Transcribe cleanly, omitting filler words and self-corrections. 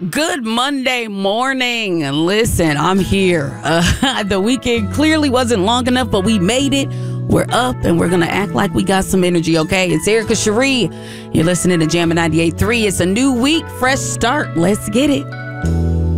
Good Monday morning. Listen, I'm here. The weekend clearly wasn't long enough, but we made it. We're up and we're going to act like we got some energy, okay? It's Erica Cherie. You're listening to Jammin' 98.3. It's a new week, fresh start. Let's get it.